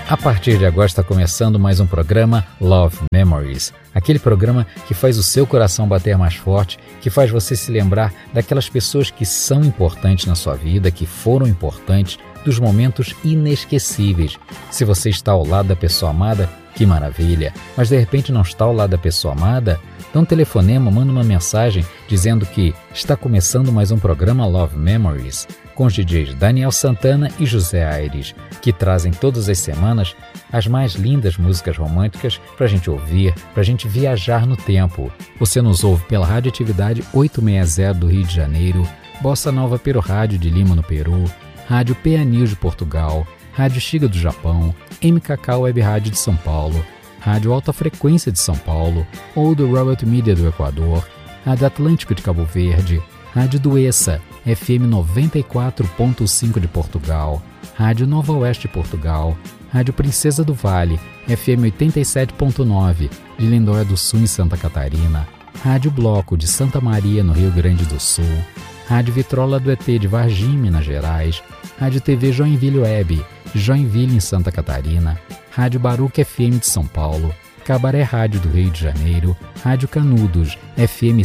A partir de agora está começando mais um programa Love Memories, aquele programa que faz o seu coração bater mais forte, que faz você se lembrar daquelas pessoas que são importantes na sua vida, que foram importantes, dos momentos inesquecíveis. Se você está ao lado da pessoa amada, que maravilha, mas de repente não está ao lado da pessoa amada, dá um telefonema, manda uma mensagem dizendo que está começando mais um programa Love Memories, com os DJs Daniel Santana e José Aires, que trazem todas as semanas as mais lindas músicas românticas para a gente ouvir, para a gente viajar no tempo. Você nos ouve pela Radioatividade 860 do Rio de Janeiro, Bossa Nova Peru Rádio de Lima, no Peru, Rádio PA News de Portugal, Rádio Xiga do Japão, MKK Web Rádio de São Paulo, Rádio Alta Frequência de São Paulo, ou do Robert Media do Equador, Rádio Atlântico de Cabo Verde, Rádio Duessa, FM 94.5 de Portugal, Rádio Nova Oeste de Portugal, Rádio Princesa do Vale, FM 87.9 de Lindóia do Sul em Santa Catarina, Rádio Bloco de Santa Maria no Rio Grande do Sul, Rádio Vitrola do ET de Varginha, Minas Gerais, Rádio TV Joinville Web, Joinville em Santa Catarina, Rádio Baruch FM de São Paulo, Cabaré Rádio do Rio de Janeiro, Rádio Canudos, FM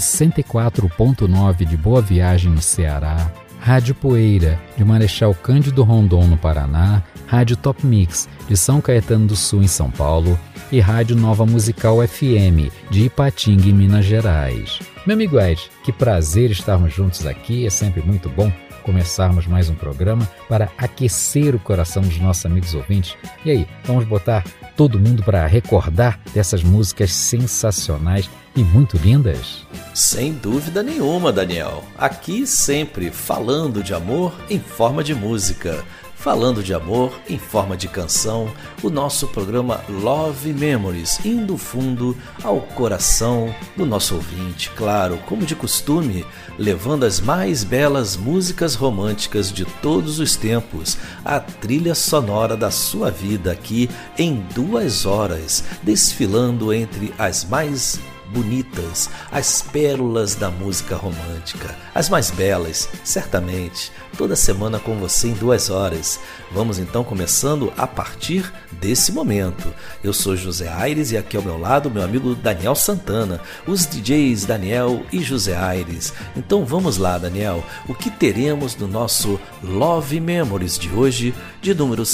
104.9 de Boa Viagem no Ceará, Rádio Poeira, de Marechal Cândido Rondon no Paraná, Rádio Top Mix, de São Caetano do Sul em São Paulo e Rádio Nova Musical FM, de Ipatinga em Minas Gerais. Meu amigo Ed, que prazer estarmos juntos aqui, é sempre muito bom começarmos mais um programa para aquecer o coração dos nossos amigos ouvintes. E aí, vamos botar todo mundo para recordar dessas músicas sensacionais e muito lindas? Sem dúvida nenhuma, Daniel. Aqui sempre falando de amor em forma de música. Falando de amor em forma de canção, o nosso programa Love Memories, indo fundo ao coração do nosso ouvinte, claro, como de costume, levando as mais belas músicas românticas de todos os tempos, a trilha sonora da sua vida aqui em 2 horas, desfilando entre as mais bonitas, as pérolas da música romântica, as mais belas, certamente, toda semana com você em 2 horas. Vamos então começando a partir desse momento. Eu sou José Aires e aqui ao meu lado meu amigo Daniel Santana, os DJs Daniel e José Aires. Então vamos lá, Daniel, o que teremos no nosso Love Memories de hoje, de número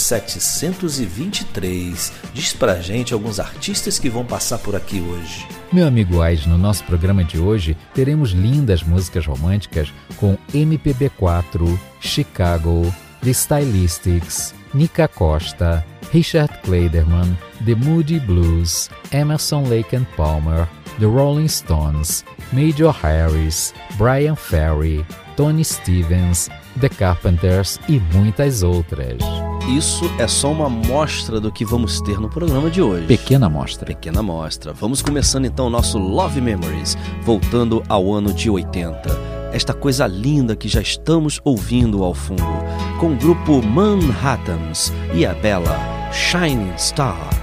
723? Diz pra gente alguns artistas que vão passar por aqui hoje. Meu amigo Ais, no nosso programa de hoje teremos lindas músicas românticas com MPB4, Chicago, The Stylistics, Nica Costa, Richard Clayderman, The Moody Blues, Emerson Lake and Palmer, The Rolling Stones, Major Harris, Brian Ferry, Tony Stevens, The Carpenters e muitas outras. Isso é só uma amostra do que vamos ter no programa de hoje. Pequena amostra. Pequena amostra. Vamos começando então o nosso Love Memories, voltando ao ano de 80. Esta coisa linda que já estamos ouvindo ao fundo, com o grupo Manhattans e a bela Shining Star.